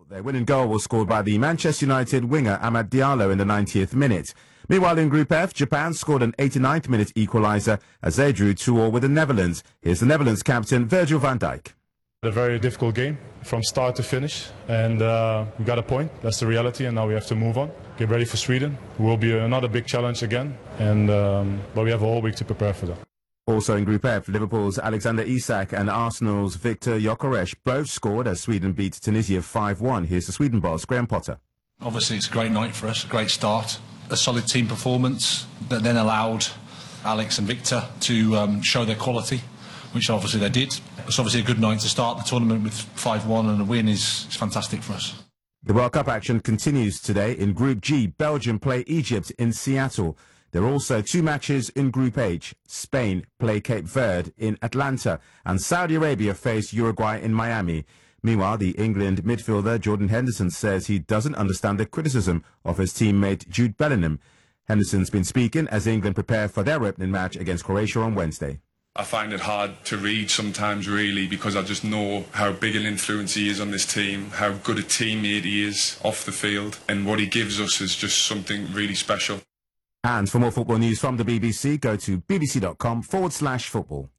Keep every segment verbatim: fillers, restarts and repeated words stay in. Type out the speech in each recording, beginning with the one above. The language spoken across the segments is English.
Their winning goal was scored by the Manchester United winger Amad Diallo in the ninetieth minute. Meanwhile, in Group F, Japan scored an eighty-ninth minute equaliser as they drew two all with the Netherlands. Here's the Netherlands captain Virgil van Dijk. A very difficult game from start to finish, and uh, we got a point. That's the reality, and now we have to move on. Get ready for Sweden. It will be another big challenge again, and um, but we have a whole week to prepare for that. Also in Group F, Liverpool's Alexander Isak and Arsenal's Victor Gyökeres both scored as Sweden beat Tunisia five one. Here's the Sweden boss, Graham Potter. Obviously, it's a great night for us, a great start. A solid team performance that then allowed Alex and Victor to um, show their quality, which obviously they did. It's obviously a good night to start the tournament with five one, and a win is, is fantastic for us. The World Cup action continues today. In Group G, Belgium play Egypt in Seattle. There are also two matches in Group H. Spain play Cape Verde in Atlanta, and Saudi Arabia face Uruguay in Miami. Meanwhile, the England midfielder Jordan Henderson says he doesn't understand the criticism of his teammate Jude Bellingham. Henderson's been speaking as England prepare for their opening match against Croatia on Wednesday. I find it hard to read sometimes, really, because I just know how big an influence he is on this team, how good a teammate he is off the field, and what he gives us is just something really special. And for more football news from the B B C, go to bbc.com forward slash football.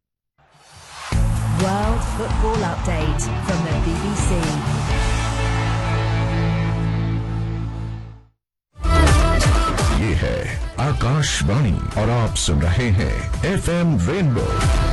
World Football Update from the B B C. ये है आकाशवाणी और आप सुन रहे हैं F M rainbow